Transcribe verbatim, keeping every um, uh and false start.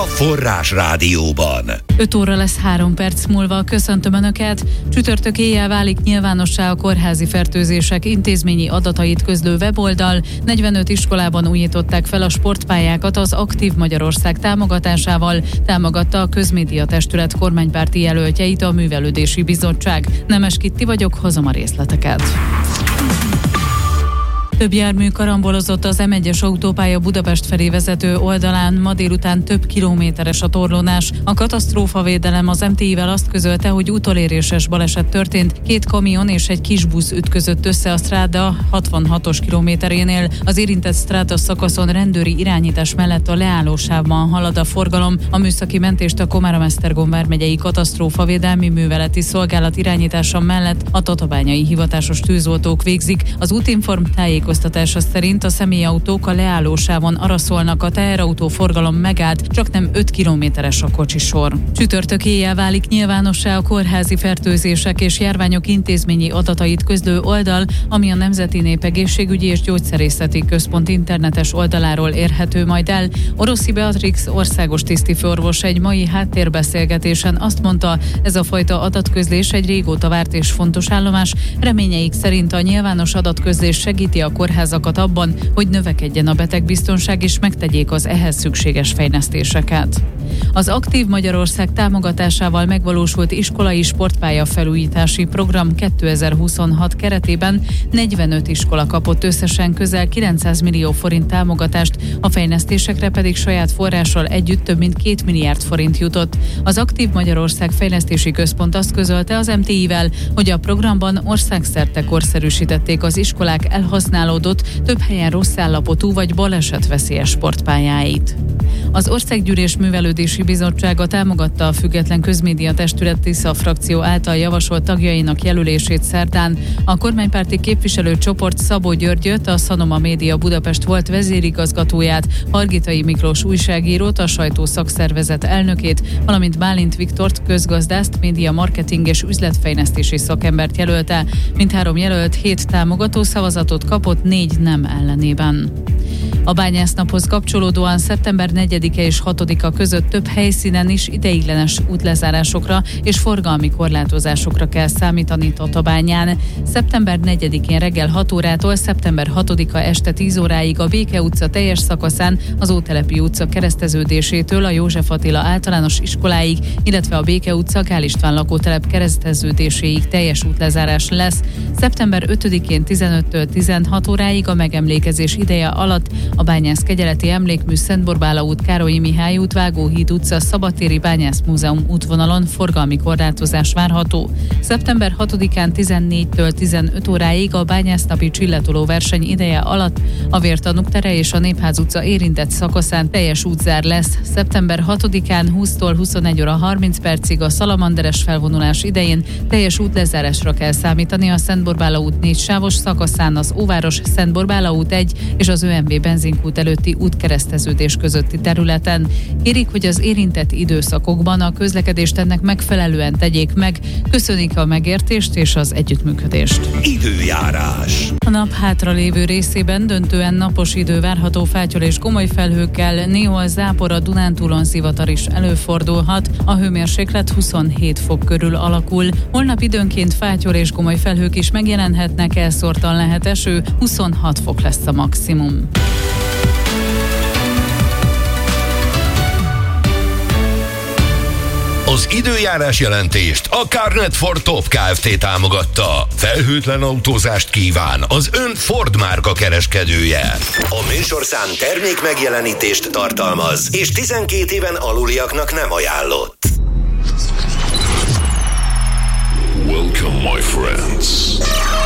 Forrás Rádióban. öt óra lesz három perc múlva. Köszöntöm Önöket. Csütörtök éjjel válik nyilvánossá a kórházi fertőzések intézményi adatait közlő weboldal. negyvenöt iskolában újították fel a sportpályákat az Aktív Magyarország támogatásával. Támogatta a Közmédia Testület kormánypárti jelöltjeit a Művelődési Bizottság. Nemes Kitti vagyok, hozom a részleteket. Több jármű karambolozott az em egyes autópálya Budapest felé vezető oldalán, ma délután több kilométeres a torlódás. A katasztrófavédelem az em té i-vel azt közölte, hogy utoléréses baleset történt. Két kamion és egy kis busz ütközött össze a stráda hatvanhatos kilométerénél. Az érintett stráda szakaszon rendőri irányítás mellett a leállósávban halad a forgalom. A műszaki mentést a Komárom-Esztergom vármegyei katasztrófavédelmi műveleti szolgálat irányítása mellett a tatabányai hivatásos tűzoltók végzik. Az Útinform tájékoztatása szerint a személyautók a leállósávon araszolnak, a teherautó forgalom megállt, csak nem öt kilométeres a kocsisor. Csütörtök éjjel válik nyilvánossá a kórházi fertőzések és járványok intézményi adatait közlő oldal, ami a Nemzeti Népegészségügyi és Gyógyszerészeti Központ internetes oldaláról érhető majd el. Oroszi Beatrix országos tisztifőorvos egy mai háttérbeszélgetésen azt mondta, ez a fajta adatközlés egy régóta várt és fontos állomás. Reményeik szerint a nyilvános adatközlés segíti a kórházakat abban, hogy növekedjen a betegbiztonság és megtegyék az ehhez szükséges fejlesztéseket. Az Aktív Magyarország támogatásával megvalósult iskolai sportpálya felújítási program kétezer-huszonhat keretében negyvenöt iskola kapott összesen közel kilencszáz millió forint támogatást, a fejlesztésekre pedig saját forrással együtt több mint két milliárd forint jutott. Az Aktív Magyarország Fejlesztési Központ azt közölte az em té i-vel, hogy a programban országszerte korszerűsítették az iskolák elhasználódott, több helyen rossz állapotú vagy balesetveszélyes sportpályáit. Az Országgyűlés Művelődési Bizottsága támogatta a Független Közmédia Testület Tisza frakció által javasolt tagjainak jelölését szerdán. A kormánypárti képviselőcsoport Szabó Györgyöt, a Sanoma Média Budapest volt vezérigazgatóját, Hargitai Miklós újságírót, a sajtó szakszervezet elnökét, valamint Bálint Viktort, közgazdászt, média marketing és üzletfejlesztési szakembert jelölte. Mindhárom jelölt hét támogató szavazatot kapott, négy nem ellenében. A bányásznaphoz kapcsolódóan szeptember negyedike és hatodika között több helyszínen is ideiglenes útlezárásokra és forgalmi korlátozásokra kell számítani Tatabányán. szeptember negyedikén reggel hat órától szeptember hatodika este tíz óráig a Béke utca teljes szakaszán, az Ótelepi utca kereszteződésétől a József Attila általános iskoláig, illetve a Béke utca Gál István lakótelep kereszteződéséig teljes útlezárás lesz. szeptember ötödikén tizenöttől tizenhat óráig a megemlékezés ideje alatt a Bányász-Kegyeleti Emlékmű Szent-Borbála út, Károlyi Mihály út, Vágóhíd utca, Szabadtéri Bányászmúzeum útvonalon forgalmi korlátozás várható. szeptember hatodikán tizennégytől tizenöt óráig a bányásznapi csillatoló verseny ideje alatt a Vértanúk tere és a Népház utca érintett szakaszán teljes útzár lesz. szeptember hatodikán húsztól huszonegy óra harminc percig a szalamanderes felvonulás idején teljes útlezárásra kell számítani a Szent-Borbála út négy sávos szakaszán, az Óváros Szent-Borbála út egy és az ö em vé benzinkút előtti útkereszteződés közötti területen. Kérik, hogy az érintett időszakokban a közlekedést ennek megfelelően tegyék meg. Köszönik a megértést és az együttműködést. Időjárás. A nap hátralévő részében döntően napos idő várható, fátyol és gomoly felhőkkel, néhol zápor, a Dunántúlon zivatar is előfordulhat. A hőmérséklet huszonhét fok körül alakul. Holnap időnként fátyol és gomoly felhők is megjelenhetnek, elszórtan lehet eső, huszonhat fok lesz a maximum. Az időjárás jelentést a Carnet Ford Top Kft. Támogatta. Felhőtlen autózást kíván az ön Ford márka kereskedője. A műsorszám termék megjelenítést tartalmaz, és tizenkét éven aluliaknak nem ajánlott. Welcome, my friends.